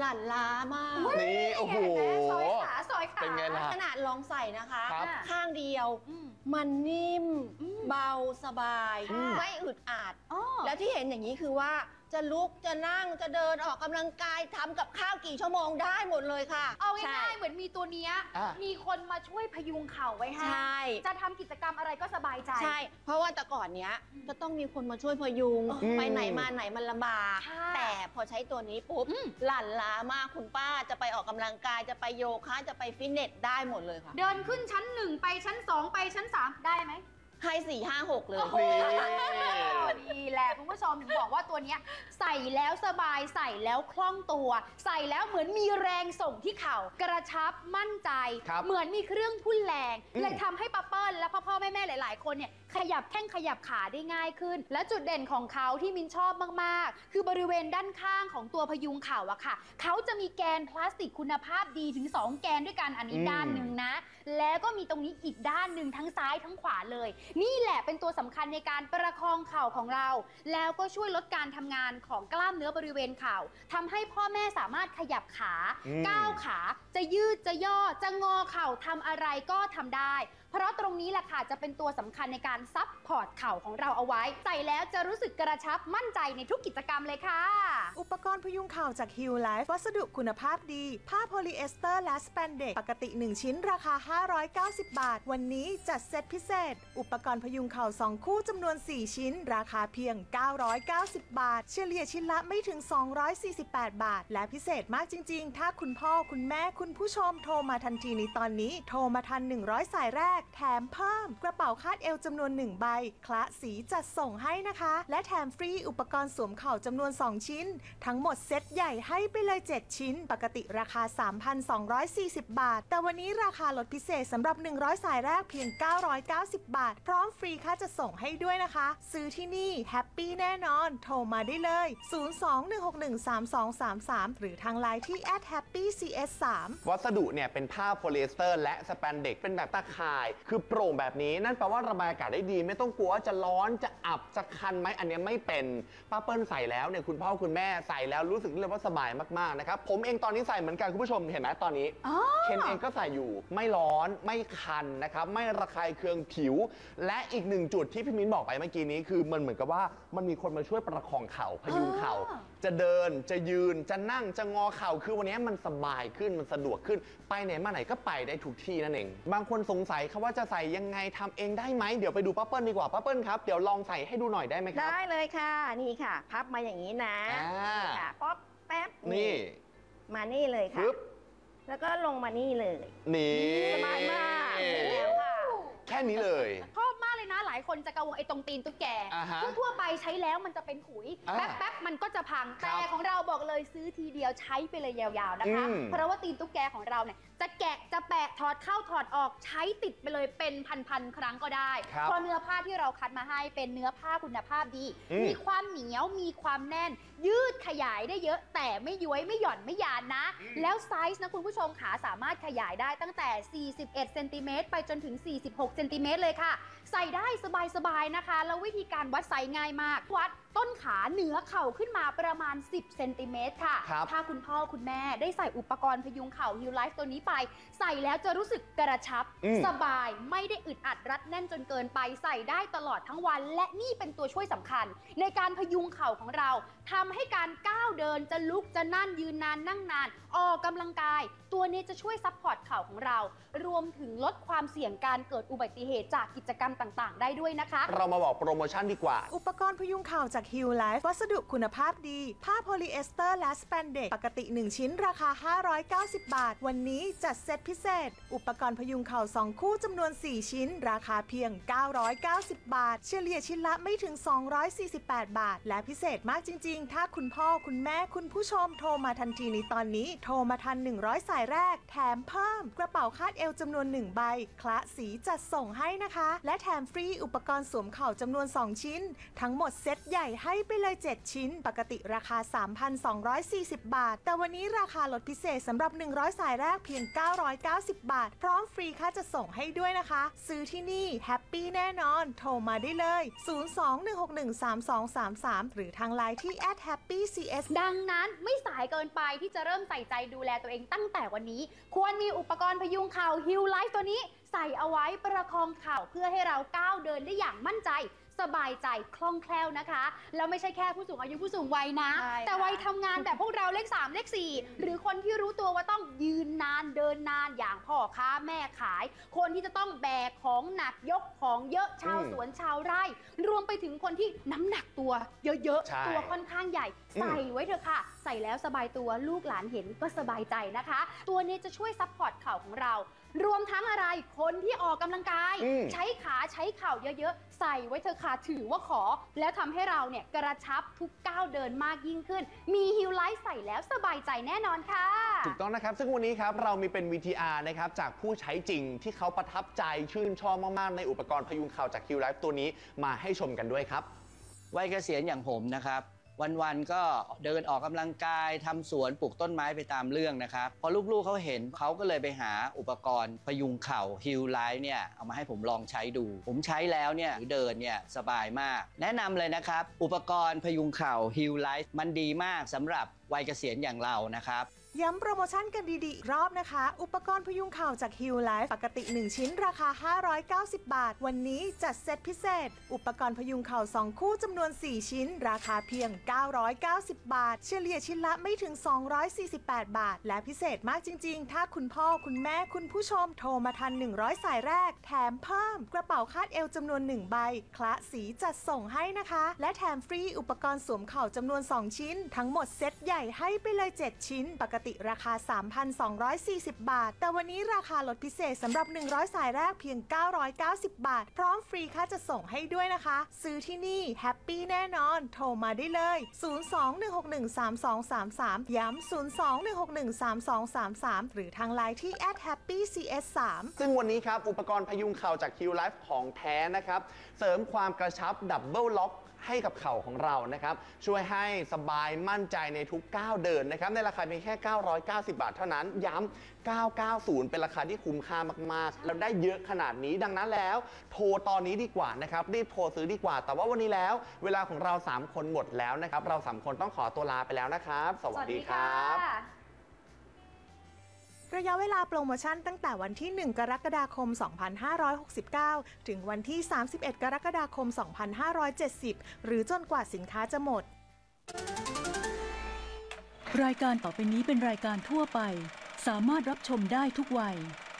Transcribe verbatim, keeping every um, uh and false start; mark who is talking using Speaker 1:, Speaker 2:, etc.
Speaker 1: หลั่นล้ามาก
Speaker 2: นี่โอ้โห
Speaker 3: ซอยขาซอยขา
Speaker 2: เป็นไงล่ะ
Speaker 1: ขนาดลองใส่นะคะ ข้างเดียว มันนิ่มเบาสบายไม่อึดอัดแล้วที่เห็นอย่างนี้คือว่าจะลุกจะนั่งจะเดินออกกำลังกายทำกับข้าวกี่ชั่วโมงได้หมดเลยค่ะ
Speaker 3: เอาง่ายๆเหมือนมีตัวเนี้ยมีคนมาช่วยพยุงเข่าไว้ให้จะทำกิจกรรมอะไรก็สบายใจ
Speaker 1: ใช่เพราะว่าแต่ก่อนเนี้ยจะต้องมีคนมาช่วยพยุงไปไหนมาไหนมันลำบากแต่พอใช้ตัวนี้ปุ๊บหลั่นล้ามากคุณป้าจะไปออกกำลังกายจะไปโยคะจะไปฟิตเนสได้หมดเลยค่ะ
Speaker 3: เดินขึ้นชั้นหนึ่งไปชั้นสองไปชั้นสามได้ไหม
Speaker 1: ให้สี่ห้าหกเลย
Speaker 3: ดีแหละคุณผู้ชมถึงบอกว่าตัวนี้ใส่แล้วสบายใส่แล้วคล่องตัวใส่แล้วเหมือนมีแรงส่งที่เข่ากระชับมั่นใจเหมือนมีเครื่องทุ่นแรงเลยทำให้ป้าเปิ้ลและพ่อพ่อแม่แม่หลายๆคนเนี่ยขยับแข้งขยับขาได้ง่ายขึ้นและจุดเด่นของเขาที่มินชอบมากๆคือบริเวณด้านข้างของตัวพยุงเข่าอะค่ะเขาจะมีแกนพลาสติกคุณภาพดีถึงสองแกนด้วยกันอันนี้ด้านหนึ่งนะแล้วก็มีตรงนี้อีกด้านหนึ่งทั้งซ้ายทั้งขวาเลยนี่แหละเป็นตัวสำคัญในการประคองเข่าของเราแล้วก็ช่วยลดการทำงานของกล้ามเนื้อบริเวณเข่าทำให้พ่อแม่สามารถขยับขาก้าวขาจะยืดจะย่อจะงอเข่าทำอะไรก็ทำได้เพราะตรงนี้แหละค่ะจะเป็นตัวสำคัญในการซับพอร์ตเข่าของเราเอาไว้ใส่แล้วจะรู้สึกกระชับมั่นใจในทุกกิจกรรมเลยค่ะ
Speaker 4: อุปกรณ์พยุงเข่าจาก Heal Life วัสดุคุณภาพดีผ้าโพลีเอสเตอร์และสแปนเด็กปกติหนึ่งชิ้นราคาห้าร้อยเก้าสิบบาทวันนี้จัดเซตพิเศษอุปกรณ์พยุงเข่าสองคู่จำนวนสี่ชิ้นราคาเพียงเก้าร้อยเก้าสิบบาทเฉลี่ยชิ้นละไม่ถึงสองร้อยสี่สิบแปดบาทและพิเศษมากจริงๆถ้าคุณพ่อคุณแม่คุณผู้ชมโทรมาทันทีในตอนนี้โทรมาทันหนึ่งร้อยสายแรกแถมเพิ่มกระเป๋าคาดเอวจำนวนหนึ่งใบคละสีจัดส่งให้นะคะและแถมฟรีอุปกรณ์สวมเข่าจำนวนสองชิ้นทั้งหมดเซตใหญ่ให้ไปเลยเจ็ดชิ้นปกติราคา สามพันสองร้อยสี่สิบ บาทแต่วันนี้ราคาลดพิเศษสำหรับหนึ่งร้อยสายแรกเพียงเก้าร้อยเก้าสิบบาทพร้อมฟรีค่าจัดส่งให้ด้วยนะคะซื้อที่นี่แฮปปี้แน่นอนโทรมาได้เลยศูนย์ สอง หนึ่ง หก หนึ่ง สาม สอง สาม สามหรือทางไลน์ที่ แอท แฮปปี้ ซี เอส สาม
Speaker 2: วัสดุเนี่ยเป็นผ้าโพลีเอสเตอร์และสแปนเด็กเป็นแบบตะข่ายคือโปร่งแบบนี้นั่นแปลว่าระบายอากาศได้ดีไม่ต้องกลัวว่าจะร้อนจะอับจะคันไหมอันนี้ไม่เป็นป้าเปิ้ลใส่แล้วเนี่ยคุณพ่อคุณแม่ใส่แล้วรู้สึกเลยว่าสบายมากๆนะครับผมเองตอนนี้ใส่เหมือนกันคุณผู้ชมเห็นไหมตอนนี้เคนเองก็ใส่อยู่ไม่ร้อนไม่คันนะครับไม่ระคายเคืองผิวและอีกหนึ่งจุดที่พี่มิ้นบอกไปเมื่อกี้นี้คือมันเหมือนกับว่ามันมีคนมาช่วยประคองเข่าพยุงเข่าจะเดินจะยืนจะนั่งจะงอเข่าคือวันนี้มันสบายขึ้นมันสะดวกขึ้นไปไหนมาไหนก็ไปได้ทุกที่นั่นเองบางคนสงสัยครับว่าจะใส่ยังไงทำเองได้ไหมเดี๋ยวไปดูป้าเปิ้ลดีกว่าป้าเปิ้ลครับเดี๋ยวลองใส่ให้ดูหน่อยได้ไหมครับ
Speaker 1: ได้เลยค่ะนี่ค่ะพับมาอย่างนี้นะค่ะป๊อปแป๊บ
Speaker 2: นี่
Speaker 1: มานี่เลยค่ะแล้วก็ลงมานี่เลย
Speaker 2: นี่
Speaker 1: สบายมากแล้วค่ะ
Speaker 2: แค่นี้เลย
Speaker 3: ชอบมากเลยนะหลายคนจะกังวลไอ้ตรงตีนตุ๊กแกทั่วไปใช้แล้วมันจะเป็นขุยแป๊บๆมันก็จะพังแต่ของเราบอกเลยซื้อทีเดียวใช้ไปเลยยาวๆนะคะเพราะว่าตีนตุ๊กแกของเราเนี่ยจะแกะจะแปะถอดเข้าถอดออกใช้ติดไปเลยเป็นพันๆครั้งก็ได้เพราะเนื้อผ้าที่เราคัดมาให้เป็นเนื้อผ้าคุณภาพดีมีความเหนียวมีความแน่นยืดขยายได้เยอะแต่ไม่ย้วยไม่หย่อนไม่ยานนะแล้วไซส์นะคุณผู้ชมขาสามารถขยายได้ตั้งแต่สี่สิบเอ็ดเซนติเมตรไปจนถึงสี่สิบหกเซนติเมตรเลยค่ะใส่ได้สบายๆนะคะแล้ววิธีการวัดไซส์ง่ายมากวัดต้นขาเหนือเข่าขึ้นมาประมาณสิบเซนติเมตรค่ะถ้าคุณพ่อคุณแม่ได้ใส่อุปกรณ์พยุงเข่า Heal Life ตัวนี้ไปใส่แล้วจะรู้สึกกระชับสบายไม่ได้อึดอัดรัดแน่นจนเกินไปใส่ได้ตลอดทั้งวันและนี่เป็นตัวช่วยสำคัญในการพยุงเข่าของเราทำให้การก้าวเดินจะลุกจะนั่งยืนนานนั่งนานออกกำลังกายตัวนี้จะช่วยซัพพอร์ตเข่าของเรารวมถึงลดความเสี่ยงการเกิดอุบัติเหตุจากกิจกรรมต่างๆได้ด้วยนะคะ
Speaker 2: เรามาบอกโปรโมชั่นดีกว่า
Speaker 4: อุปกรณ์พยุงเข่าจาก Heal Life วัสดุคุณภาพดีผ้าโพลีเอสเตอร์และสแปนเด็กปกติหนึ่งชิ้นราคาห้าร้อยเก้าสิบบาทวันนี้จัดเซตพิเศษอุปกรณ์พยุงเข่าสองคู่จำนวนสี่ชิ้นราคาเพียงเก้าร้อยเก้าสิบบาทเฉลี่ยชิ้นละไม่ถึงสองร้อยสี่สิบแปดบาทและพิเศษมากจริงๆถ้าคุณพ่อคุณแม่คุณผู้ชมโทรมาทันทีในตอนนี้โทรมาทันหนึ่งร้อยสายแรกแถมเพิ่มกระเป๋าคาดเอวจำนวนหนึ่งใบคละสีจัดส่งให้นะคะและแถมฟรีอุปกรณ์สวมเข่าจำนวนสองชิ้นทั้งหมดเซตใหญ่ให้ไปเลยเจ็ดชิ้นปกติราคา สามพันสองร้อยสี่สิบ บาทแต่วันนี้ราคาลดพิเศษสำหรับหนึ่งร้อยสายแรกเพียงเก้าร้อยเก้าสิบ บาทพร้อมฟรีค่าจัดส่งให้ด้วยนะคะซื้อที่นี่แฮปปี้แน่นอนโทรมาได้เลยศูนย์ สอง หนึ่ง หก หนึ่ง สาม สอง สาม สามหรือทางไลน์ที่ แอท แฮปปี้ซี เอส
Speaker 3: ดังนั้นไม่สายเกินไปที่จะเริ่มใส่ใจดูแลตัวเองตั้งแต่วันนี้ควรมีอุปกรณ์พยุงเข่า Heal Life ตัวนี้ใส่เอาไว้ประคองเข่าเพื่อให้เราก้าวเดินได้อย่างมั่นใจสบายใจคล่องแคล่วนะคะแล้วไม่ใช่แค่ผู้สูงอายุผู้สูงวัยนะแต่วัยทำงานแบบพวกเราเลขสามเลขสี่หรือคนที่รู้ตัวว่าต้องยืนนานเดินนานอย่างพ่อค้าแม่ขายคนที่จะต้องแบกของหนักยกของเยอะชาวสวนชาวไร่รวมไปถึงคนที่น้ำหนักตัวเยอะๆตัวค่อนข้างใหญ่ใส่ไว้เถอะค่ะใส่แล้วสบายตัวลูกหลานเห็นก็สบายใจนะคะตัวนี้จะช่วยซัพพอร์ตเข่าของเรารวมทั้งอะไรคนที่ออกกำลังกายใช้ขาใช้เข่าเยอะๆใส่ไว้เถอะค่ะถือว่าขอแล้วทำให้เราเนี่ยกระชับทุกก้าวเดินมากยิ่งขึ้นมีฮิลไลท์ใส่แล้วสบายใจแน่นอนค่ะ
Speaker 2: ถูกต้องนะครับซึ่งวันนี้ครับเรามีเป็น วี ที อาร์ นะครับจากผู้ใช้จริงที่เขาประทับใจชื่นชอบมากๆในอุปกรณ์พยุงเข่าจาก Heal Life ตัวนี้มาให้ชมกันด้วยครับ
Speaker 5: วัยเกษียณอย่างผมนะครับวันๆก็เดินออกกำลังกายทำสวนปลูกต้นไม้ไปตามเรื่องนะครับพอลูกๆเขาเห็นเขาก็เลยไปหาอุปกรณ์พยุงเข่า Heal Life เนี่ยเอามาให้ผมลองใช้ดูผมใช้แล้วเนี่ยเดินเนี่ยสบายมากแนะนำเลยนะครับอุปกรณ์พยุงเข่า Heal Life มันดีมากสำหรับวัยเกษียณอย่างเรานะครับ
Speaker 4: ย้ำโปรโมชั่นกันดีๆอีกรอบนะคะอุปกรณ์พยุงเข่าจาก Heal Life ปกติหนึ่งชิ้นราคาห้าร้อยเก้าสิบ บาทวันนี้จัดเซตพิเศษอุปกรณ์พยุงเข่าสองคู่จำนวนสี่ชิ้นราคาเพียงเก้าร้อยเก้าสิบ บาทเฉลี่ยชิ้นละไม่ถึงสองร้อยสี่สิบแปด บาทและพิเศษมากจริงๆถ้าคุณพ่อคุณแม่คุณผู้ชมโทรมาทันหนึ่งร้อยสายแรกแถมเพิ่มกระเป๋าคาดเอวจำนวนหนึ่งใบคละสีจัดส่งให้นะคะและแถมฟรีอุปกรณ์สวมเข่าจำนวนสองชิ้นทั้งหมดเซตใหญ่ให้ไปเลยเจ็ดชิ้นปกติราคาสามพันสองร้อยสี่สิบ บาทแต่วันนี้ราคาลดพิเศษสำหรับหนึ่งร้อยสายแรกเพียงเก้าร้อยเก้าสิบ บาทพร้อมฟรีค่าจัดส่งให้ด้วยนะคะซื้อที่นี่แฮปปี้แน่นอนโทรมาได้เลยศูนย์ สอง หนึ่ง หก หนึ่ง สาม สอง สาม สามย้ำศูนย์ สอง หนึ่ง หก หนึ่ง สาม สอง สาม สามหรือทางไลน์ที่ แอท แฮปปี้ ซี เอส สาม
Speaker 2: ซึ่งวันนี้ครับอุปกรณ์พยุงเข่าจาก Heal Life ของแท้นะครับเสริมความกระชับดับเบิลล็อกให้กับเข่าของเรานะครับช่วยให้สบายมั่นใจในทุกก้าวเดินนะครับในราคาเพียงแค่เก้าร้อยเก้าสิบ บาทเท่านั้นย้ำเก้าร้อยเก้าสิบเป็นราคาที่คุ้มค่ามากๆแล้วได้เยอะขนาดนี้ดังนั้นแล้วโทรตอนนี้ดีกว่านะครับรีบโทรซื้อดีกว่าแต่ว่าวันนี้แล้วเวลาของเราสามคนหมดแล้วนะครับเราสามคนต้องขอตัวลาไปแล้วนะครับสวัสดีครับ
Speaker 4: ระยะเวลาโปรโมชั่นตั้งแต่วันที่หนึ่งกรกฎาคมสองพันห้าร้อยหกสิบเก้าถึงวันที่สามสิบเอ็ดกรกฎาคมสองพันห้าร้อยเจ็ดสิบหรือจนกว่าสินค้าจะหมด
Speaker 6: รายการต่อไปนี้เป็นรายการทั่วไปสามารถรับชมได้ทุกวัย